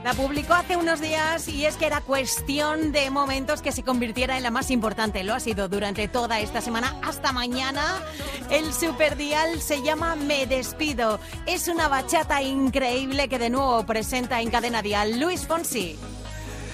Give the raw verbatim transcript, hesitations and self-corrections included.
La publicó hace unos días y es que era cuestión de momentos que se convirtiera en la más importante. Lo ha sido durante toda esta semana hasta mañana. El superdial se llama Me Despido. Es una bachata increíble que de nuevo presenta en Cadena Dial Luis Fonsi.